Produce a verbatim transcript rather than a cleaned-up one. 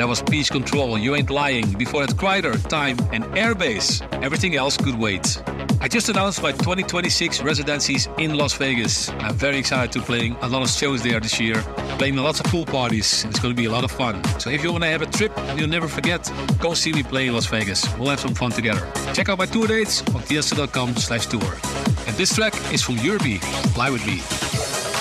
That was Peace Control, You Ain't Lying. Before that, Kryder, Time, and Airbase. Everything else could wait. I just announced my twenty twenty-six residencies in Las Vegas. I'm very excited to playing a lot of shows there this year, playing lots of pool parties. It's going to be a lot of fun. So if you want to have a trip and you'll never forget, go see me play in Las Vegas. We'll have some fun together. Check out my tour dates on tiesto dot com slash tour. And this track is from Yurbi, Fly With Me.